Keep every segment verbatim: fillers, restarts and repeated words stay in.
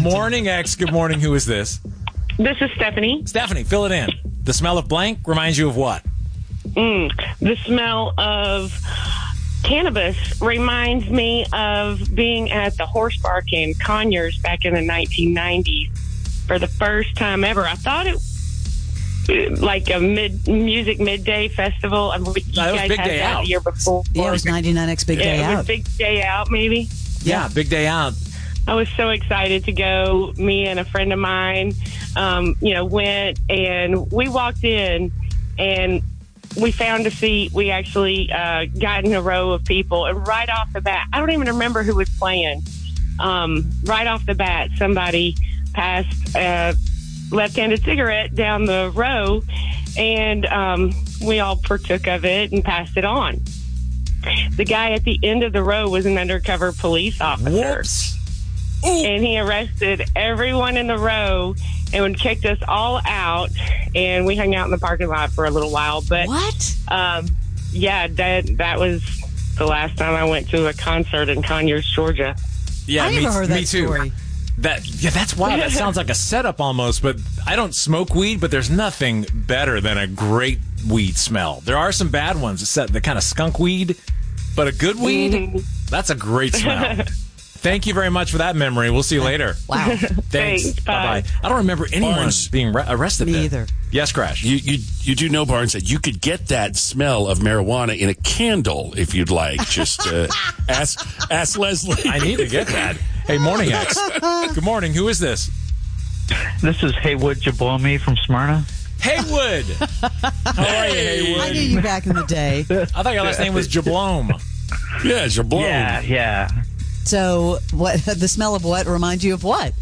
Morning X. Good morning. Who is this? This is Stephanie. Stephanie, fill it in. The smell of blank reminds you of what? Mm, the smell of cannabis reminds me of being at the Horse Park in Conyers back in the nineteen nineties for the first time ever. I thought it like a mid music midday festival. I mean, you That was guys Big had Day that Out. the year before. Yeah, it was ninety-nine X Big Day Yeah, it was Out. Big Day Out, maybe. Yeah, Big Day Out. I was so excited to go. Me and a friend of mine, um, you know, went and we walked in and we found a seat. We actually uh, got in a row of people. And right off the bat, I don't even remember who was playing. Um, right off the bat, somebody passed a left-handed cigarette down the row, and um, we all partook of it and passed it on. The guy at the end of the row was an undercover police officer. Whoops. And he arrested everyone in the row and kicked us all out. And we hung out in the parking lot for a little while. But What? um, yeah, that that was the last time I went to a concert in Conyers, Georgia. Yeah, I me, never heard me that too. story. That yeah, that's wild. That sounds like a setup almost. But I don't smoke weed, but there's nothing better than a great weed smell. There are some bad ones, that set the kind of skunk weed, but a good weed, Mhm. that's a great smell. Thank you very much for that memory. We'll see you later. Wow. Thanks. Thanks, bye. Bye-bye. I don't remember anyone Barnes. being re- arrested Me there. either. Yes, Crash. You, you you do know, Barnes, that you could get that smell of marijuana in a candle if you'd like. Just uh, ask ask Leslie. I need to get that. Hey, Morning X. Good morning. Who is this? This is Haywood Jablomi from Smyrna. Haywood. How are you, Haywood? I knew you back in the day. I thought your last name was Jablome. Yeah, you're blown. Yeah, yeah. So, what? The smell of what reminds you of what?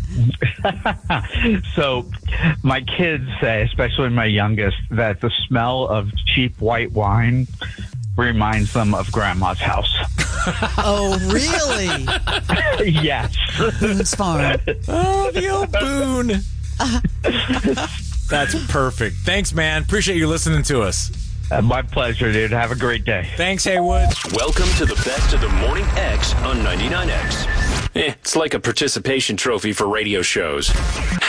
So, my kids say, especially my youngest, that the smell of cheap white wine reminds them of Grandma's house. Oh, really? Yes. Boone's Farm. Oh, the old Boone. That's perfect. Thanks, man. Appreciate you listening to us. Uh, my pleasure, dude. Have a great day. Thanks, Haywood. Welcome to the best of the Morning X on ninety-nine X. Eh, it's like a participation trophy for radio shows.